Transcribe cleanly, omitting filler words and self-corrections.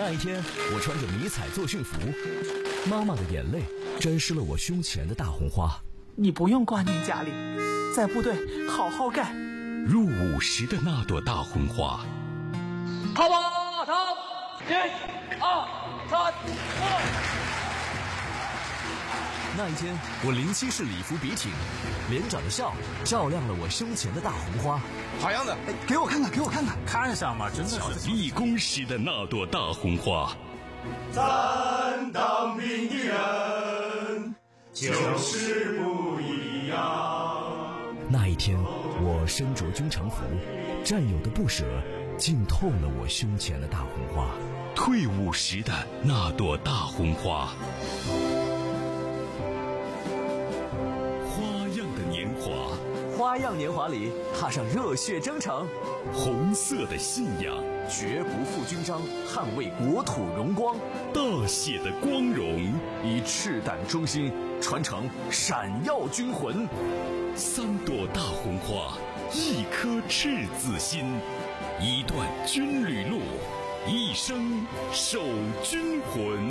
那一天，我穿着迷彩作训服，妈妈的眼泪沾湿了我胸前的大红花。 你不用挂念家里，在部队好好干。 入伍时的那朵大红花。 靠吧，上，1、2、3、4。 那一天，我07式礼服笔挺，连长的笑照亮了我胸前的大红花。 好样的！ 给我看看，给我看看， 看上吗？真的是立功时的那朵大红花。 咱当兵的人就是不一样。 那一天，我身着军常服，战友的不舍浸透了我胸前的大红花。 退伍时的那朵大红花。花样的年华， 花样年华里踏上热血征程。 红色的信仰， 绝不负军章，捍卫国土荣光。 大写的光荣， 以赤胆忠心传承闪耀军魂。 3朵大红花，1颗赤子心，1段军旅路，一生守军魂。